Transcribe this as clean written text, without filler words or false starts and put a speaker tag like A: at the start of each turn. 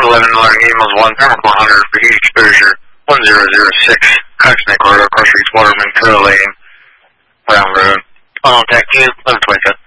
A: 11 alerting emails 1, thermal 400 for heat exposure 1006, Coxneck Road, across Reach Waterman, Trail Lane, Brown Road. On tech 2, 1127.